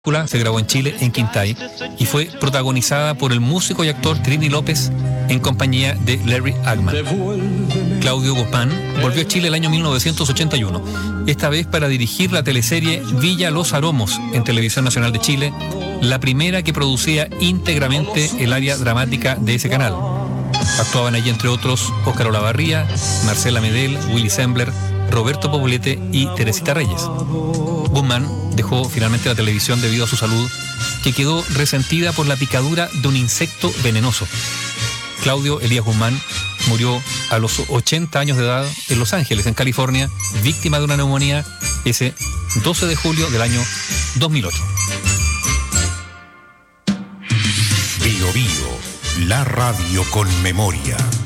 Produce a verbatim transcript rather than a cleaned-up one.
Se grabó en Chile, en Quintay, y fue protagonizada por el músico y actor Trini López en compañía de Larry Hagman. Claudio Guzmán volvió a Chile el año mil novecientos ochenta y uno, esta vez para dirigir la teleserie Villa Los Aromos en Televisión Nacional de Chile, la primera que producía íntegramente el área dramática de ese canal. Actuaban allí, entre otros, Óscar Olavarría, Marcela Medel, Willy Sembler, Roberto Poblete y Teresita Reyes. Guzmán dejó finalmente la televisión debido a su salud, que quedó resentida por la picadura de un insecto venenoso. Claudio Elías Guzmán murió a los ochenta años de edad en Los Ángeles, en California, víctima de una neumonía, ese doce de julio del año dos mil ocho. Bio Bio, la radio con memoria.